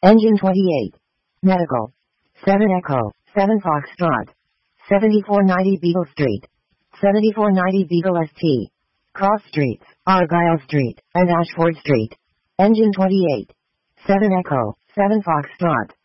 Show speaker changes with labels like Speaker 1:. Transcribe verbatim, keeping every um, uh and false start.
Speaker 1: Engine twenty-eight. Medical. seven Echo, seven Foxtrot. seventy-four ninety Beagle Street. seventy-four ninety Beagle S T. Cross Streets, Argyle Street, and Ashford Street. Engine twenty-eight. seven Echo, seven Foxtrot.